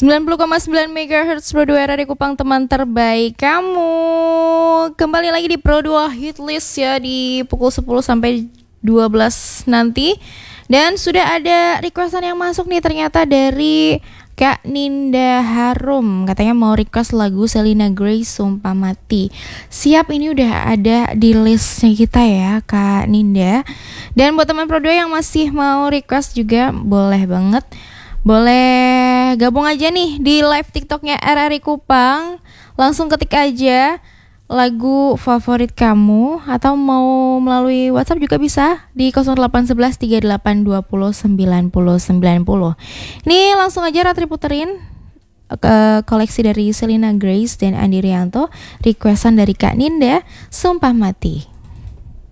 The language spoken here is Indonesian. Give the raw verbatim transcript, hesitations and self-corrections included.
sembilan puluh koma sembilan megahertz Pro dua R R I Kupang, teman terbaik kamu. Kembali lagi di Pro dua Hit List ya, di pukul sepuluh sampai dua belas nanti. Dan sudah ada requestan yang masuk nih ternyata dari Kak Ninda Harum. Katanya mau request lagu Selena Grace Sumpah Mati. Siap, ini udah ada di listnya kita ya Kak Ninda. Dan buat teman Pro dua yang masih mau request juga boleh banget, boleh gabung aja nih di live TikToknya R R I Kupang. Langsung ketik aja lagu favorit kamu, atau mau melalui WhatsApp juga bisa di nol delapan satu satu tiga delapan dua nol sembilan nol sembilan nol. Ini langsung aja Ratri puterin ke koleksi dari Selena Grace dan Andi Rianto, requestan dari Kak Ninda, Sumpah Mati.